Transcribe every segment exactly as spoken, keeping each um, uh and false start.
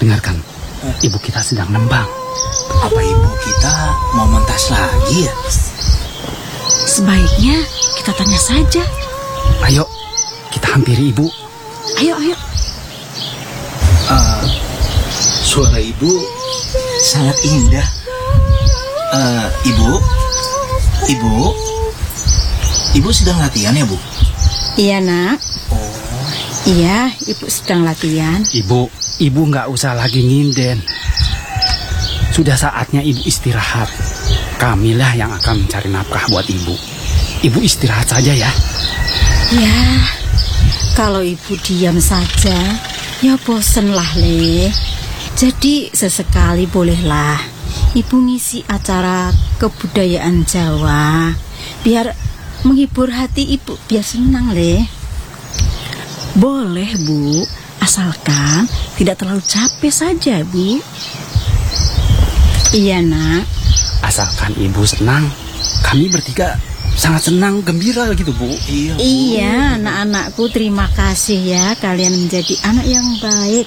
dengarkan. Ibu kita sedang nembang. Apa ibu kita mau mentas lagi ya? Sebaiknya kita tanya saja. Ayo, kita hampiri ibu. Ayo, ayo. Uh, suara ibu sangat indah. Uh, ibu, ibu, ibu sedang latihan ya, Bu? Iya, Nak. Oh. Iya, ibu sedang latihan. Ibu, ibu nggak usah lagi nginden. Sudah saatnya ibu istirahat. Kamilah yang akan mencari nafkah buat ibu. Ibu istirahat saja ya. Ya, kalau ibu diam saja, ya bosen lah, Le. Jadi sesekali bolehlah ibu ngisi acara kebudayaan Jawa, biar menghibur hati ibu, biar senang, Le. Boleh, Bu, asalkan tidak terlalu capek saja, Bu. Iya, Nak. Asalkan ibu senang, kami bertiga sangat senang, gembira gitu, Bu. Iya, Bu. Iya, anak-anakku, terima kasih ya, kalian menjadi anak yang baik.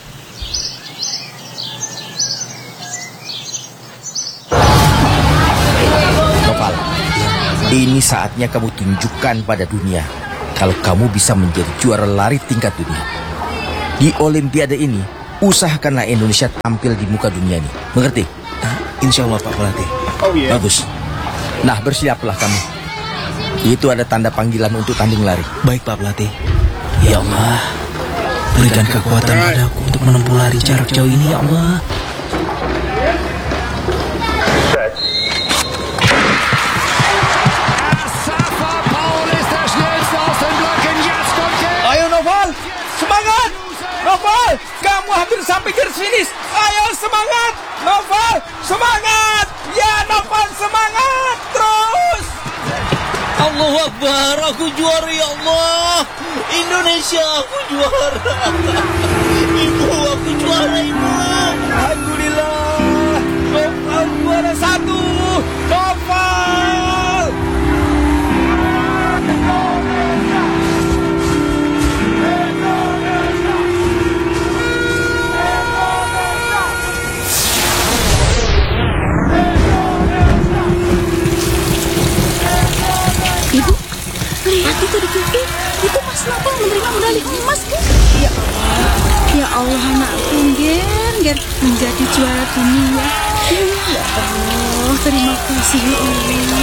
Noval, ini saatnya kamu tunjukkan pada dunia kalau kamu bisa menjadi juara lari tingkat dunia. Di Olimpiade ini, usahakanlah Indonesia tampil di muka dunia ini. Mengerti? Ah, insya Allah, Pak Pelatih. Oh iya. Bagus. Nah, bersiaplah kamu. Itu ada tanda panggilan untuk tanding lari. Baik, Pak Pelatih. Ya Allah, berikan kekuatan padaku untuk menempuh lari jarak jauh ini, ya Allah. Ayo Noval, semangat! Noval, kamu hampir sampai garis finish. Ayo semangat, Noval, semangat! Ya Noval, semangat! Terus! Allahu Akbar, aku juara ya Allah. Indonesia, aku juara. Ibu, aku juara, Ibu. Alhamdulillah, Noval juara satu. Noval! Ibu, lihat itu di T V. Itu Mas Nata yang menerima medali emas, Bu. Ya Allah, ya Allah, anakku, Ger, Ger menjadi juara dunia. Ya Allah, terima kasih ya Allah.